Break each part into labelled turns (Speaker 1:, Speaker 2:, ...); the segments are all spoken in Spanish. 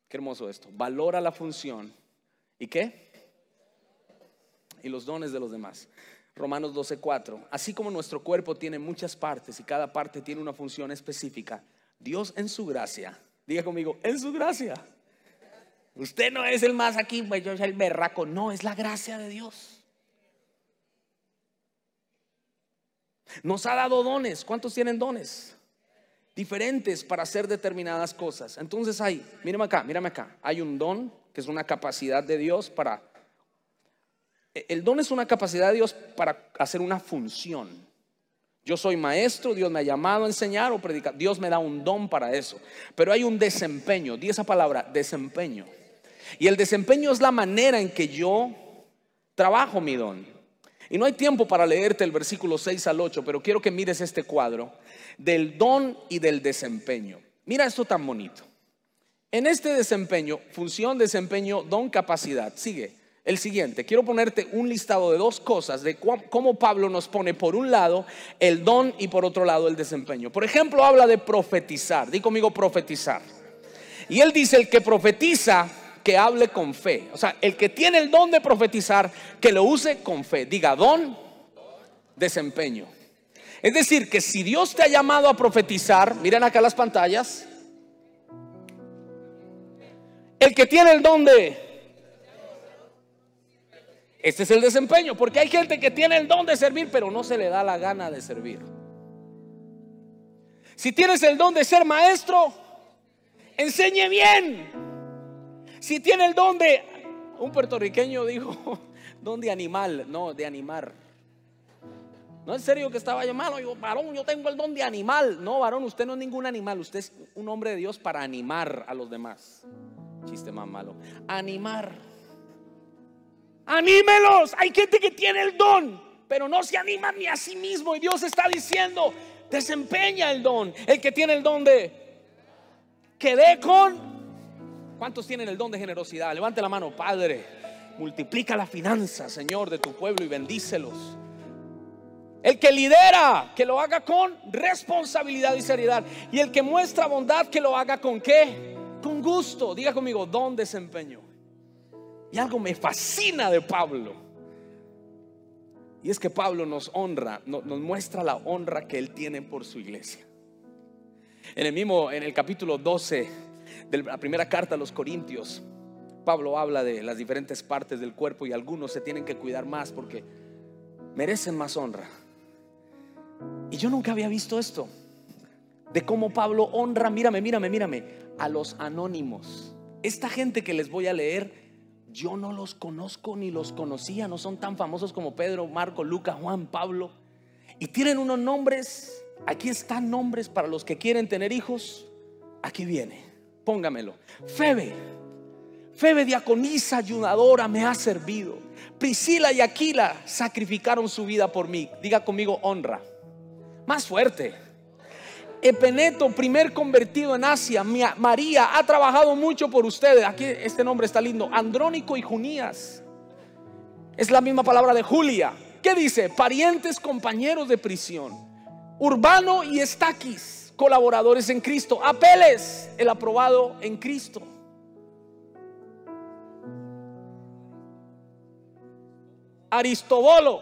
Speaker 1: Qué hermoso esto. Valora la función. ¿Y qué? Y los dones de los demás. Romanos 12:4. Así como nuestro cuerpo tiene muchas partes y cada parte tiene una función específica, Dios en su gracia, diga conmigo, en su gracia. Usted no es el más aquí, pues yo soy el berraco. No, es la gracia de Dios. Nos ha dado dones. ¿Cuántos tienen dones? Diferentes para hacer determinadas cosas. Entonces mírame acá. Hay un don que es una capacidad de Dios para... El don es una capacidad de Dios para hacer una función. Yo soy maestro, Dios me ha llamado a enseñar o predicar. Dios me da un don para eso. Pero hay un desempeño, di esa palabra, desempeño. Y el desempeño es la manera en que yo trabajo mi don. Y no hay tiempo para leerte el versículo 6 al 8, pero quiero que mires este cuadro del don y del desempeño. Mira esto tan bonito. En este desempeño, función, desempeño, don, capacidad, sigue el siguiente. Quiero ponerte un listado de dos cosas de cómo Pablo nos pone por un lado el don y por otro lado el desempeño. Por ejemplo, habla de profetizar. Di conmigo, profetizar. Y él dice, el que profetiza, que hable con fe. O sea, el que tiene el don de profetizar, que lo use con fe. Diga, don, desempeño. Es decir, que si Dios te ha llamado a profetizar, miren acá las pantallas, el que tiene el don este es el desempeño. Porque hay gente que tiene el don de servir, pero no se le da la gana de servir. Si tienes el don de ser maestro, enseñe bien. Si tiene el don de, un puertorriqueño dijo, don de animal, no, de animar. No, en serio que estaba llamado, yo, varón, yo tengo el don de animal. No, varón, usted no es ningún animal, usted es un hombre de Dios para animar a los demás. Chiste más malo. Animar. Anímelos. Hay gente que tiene el don, pero no se anima ni a sí mismo. Y Dios está diciendo, desempeña el don. El que tiene el don de, que dé con... ¿Cuántos tienen el don de generosidad? Levante la mano. Padre, multiplica la finanza, Señor, de tu pueblo y bendícelos. El que lidera, que lo haga con responsabilidad y seriedad. Y el que muestra bondad, que lo haga con ¿qué? Con gusto. Diga conmigo, don, desempeño. Y algo me fascina de Pablo, y es que Pablo nos honra, nos muestra la honra que él tiene por su iglesia. En el capítulo 12 de la primera carta a los Corintios, Pablo habla de las diferentes partes del cuerpo y algunos se tienen que cuidar más porque merecen más honra. Y yo nunca había visto esto, de cómo Pablo honra, mírame, a los anónimos. Esta gente que les voy a leer, yo no los conozco ni los conocía. No son tan famosos como Pedro, Marco, Lucas, Juan, Pablo. Y tienen unos nombres. Aquí están nombres para los que quieren tener hijos. Aquí viene, póngamelo. Febe, diaconisa, ayudadora, me ha servido. Priscila y Aquila sacrificaron su vida por mí. Diga conmigo, honra. Más fuerte. Epeneto, primer convertido en Asia. María ha trabajado mucho por ustedes. Aquí este nombre está lindo. Andrónico y Junías. Es la misma palabra de Julia. ¿Qué dice? Parientes, compañeros de prisión. Urbano y Estaquis, colaboradores en Cristo. Apeles, el aprobado en Cristo. Aristóbulo.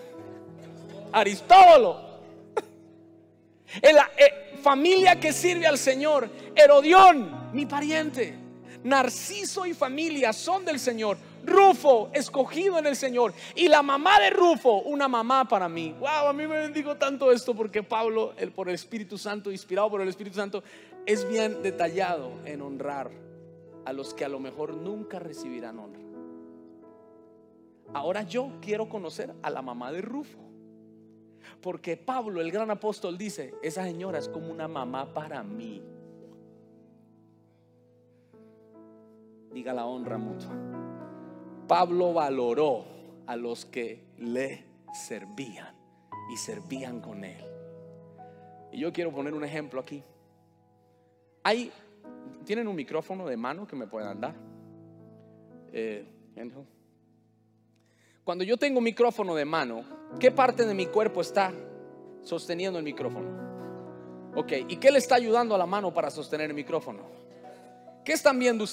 Speaker 1: Familia que sirve al Señor. Herodión, mi pariente. Narciso y familia son del Señor. Rufo, escogido en el Señor. Y la mamá de Rufo, una mamá para mí. Wow, a mí me bendigo tanto esto porque Pablo, por el Espíritu Santo, inspirado por el Espíritu Santo, es bien detallado en honrar a los que a lo mejor nunca recibirán honra. Ahora yo quiero conocer a la mamá de Rufo, porque Pablo, el gran apóstol, dice: esa señora es como una mamá para mí. Diga la honra mutua. Pablo valoró a los que le servían y servían con él. Y yo quiero poner un ejemplo aquí. ¿Tienen un micrófono de mano que me puedan dar? Cuando yo tengo un micrófono de mano, ¿qué parte de mi cuerpo está sosteniendo el micrófono? Ok, ¿y qué le está ayudando a la mano para sostener el micrófono? ¿Qué están viendo ustedes?